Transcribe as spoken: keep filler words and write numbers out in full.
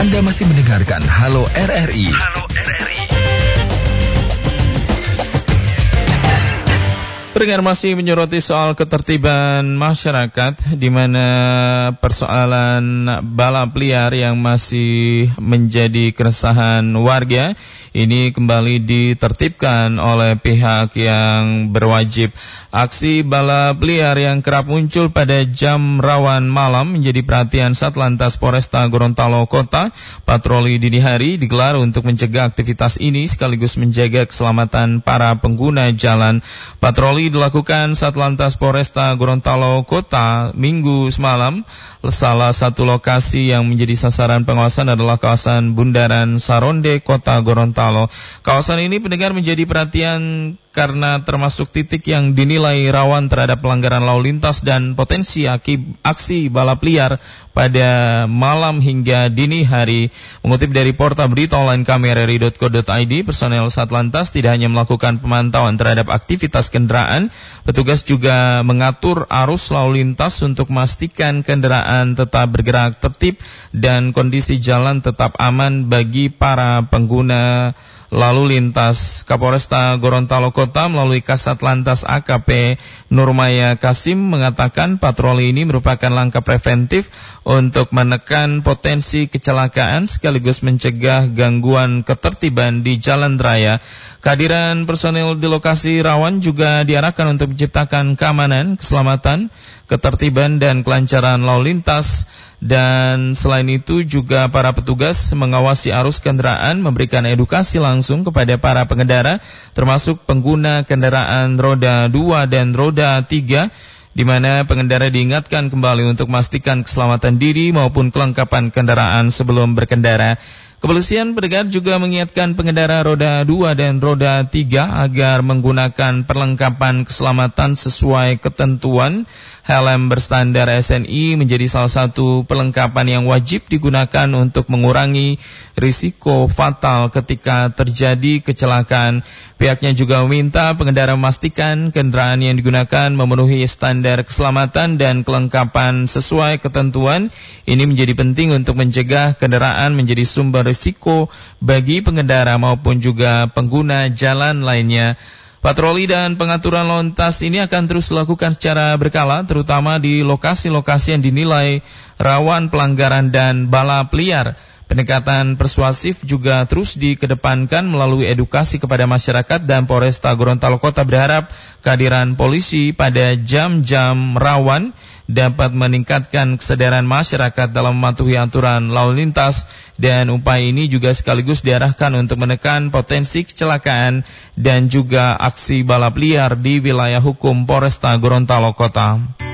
Anda masih mendengarkan Halo R R I. Halo R R I. Pendengar masih menyoroti soal ketertiban masyarakat, di mana persoalan balap liar yang masih menjadi keresahan warga ini kembali ditertibkan oleh pihak yang berwajib. Aksi balap liar yang kerap muncul pada jam rawan malam menjadi perhatian Satlantas Polresta Gorontalo Kota. Patroli dini hari digelar untuk mencegah aktivitas ini sekaligus menjaga keselamatan para pengguna jalan. Patroli dilakukan Satlantas Polresta Gorontalo Kota Minggu semalam. Salah satu lokasi yang menjadi sasaran pengawasan adalah kawasan Bundaran Saronde, Kota Gorontalo. Kawasan ini pendengar menjadi perhatian karena termasuk titik yang dinilai rawan terhadap pelanggaran lalu lintas dan potensi aksi balap liar pada malam hingga dini hari. Mengutip dari portal berita online kami r r i dot co dot i d, personel Satlantas tidak hanya melakukan pemantauan terhadap aktivitas kendaraan, petugas juga mengatur arus lalu lintas untuk memastikan kendaraan tetap bergerak tertib dan kondisi jalan tetap aman bagi para pengguna lalu lintas. Kapolresta Gorontalo Kota melalui Kasat Lantas A K P Nurmaya Kasim mengatakan patroli ini merupakan langkah preventif untuk menekan potensi kecelakaan sekaligus mencegah gangguan ketertiban di jalan raya. Kehadiran personel di lokasi rawan juga diarahkan untuk menciptakan keamanan, keselamatan, ketertiban dan kelancaran lalu lintas. Dan selain itu juga para petugas mengawasi arus kendaraan, memberikan edukasi langsung kepada para pengendara, termasuk pengguna kendaraan roda dua dan roda tiga, di mana pengendara diingatkan kembali untuk memastikan keselamatan diri maupun kelengkapan kendaraan sebelum berkendara. Kepolisian pendengar juga mengingatkan pengendara roda dua dan roda tiga agar menggunakan perlengkapan keselamatan sesuai ketentuan. Helm berstandar S N I menjadi salah satu perlengkapan yang wajib digunakan untuk mengurangi risiko fatal ketika terjadi kecelakaan. Pihaknya juga meminta pengendara memastikan kendaraan yang digunakan memenuhi standar keselamatan dan kelengkapan sesuai ketentuan. Ini menjadi penting untuk mencegah kendaraan menjadi sumber risiko bagi pengendara maupun juga pengguna jalan lainnya. Patroli dan pengaturan lalu lintas ini akan terus dilakukan secara berkala, terutama di lokasi-lokasi yang dinilai rawan pelanggaran dan balap liar. Pendekatan persuasif juga terus dikedepankan melalui edukasi kepada masyarakat, dan Polresta Gorontalo Kota berharap kehadiran polisi pada jam-jam rawan dapat meningkatkan kesadaran masyarakat dalam mematuhi aturan lalu lintas, dan upaya ini juga sekaligus diarahkan untuk menekan potensi kecelakaan dan juga aksi balap liar di wilayah hukum Polresta Gorontalo Kota.